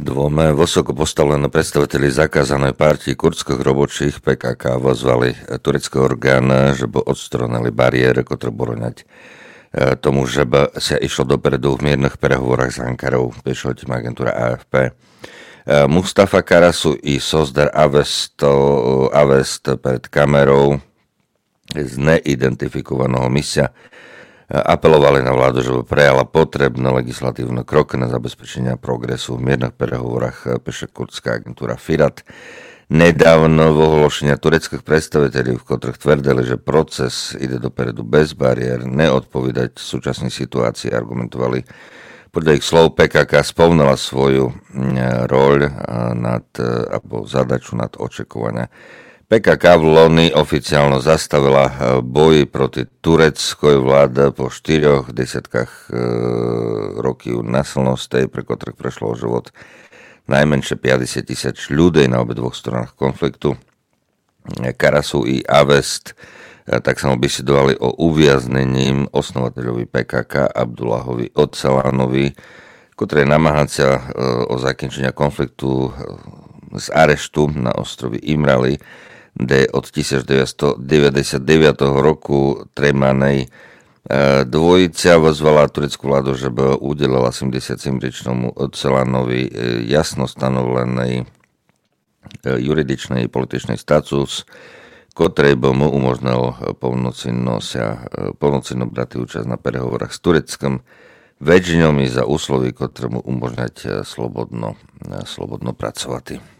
Dvome vysoko postavené predstaviteľi zakázanej partii kurdských robočích PKK vozvali turecký orgán, żeby odstronili bariéry, ktoré boroňať tomu, že by sa išlo dopredu v miernych prehovorách s Ankarou, píše o tým agentúra AFP. Mustafa Karasu i Sozdar Avest pred kamerou z neidentifikovaného misia apelovali na vládu, že by prejala potrebné legislatívne kroky na zabezpečenie progresu v miernych prehovorách, píše kurdská agentúra Firat. Nedávno ohlášenia tureckých predstaviteľov, v ktorých tvrdili, že proces ide dopredu bez bariér, neodpovedať súčasnej situácii, argumentovali. Podľa ich slov PKK spomnala svoju roľ alebo zadaču nad očakovania. PKK v loni oficiálne zastavila boji proti tureckej vláde po 4 desiatkách rokov násilností, pre ktorých prešlo o život najmenšie 50,000 ľudí na obidvoch stranách konfliktu. Karasu i Avest tak sa obisidovali o uviaznením osnovateľovi PKK Abdullahovi Öcalanovi, ktorý namáha sa o zakončenie konfliktu z areštu na ostrovi Imrali, kde od 1999 roku tremanej dvojica vozvala tureckú vládu, že by udelila 77-ročnému Öcalanovi jasno stanovený juridičný političný status, ktorý by mu umožnil plnocenno brať účasť na prehovorách s Tureckom, väčšinou za úslovy, ktoré mu umožňať slobodno pracovať.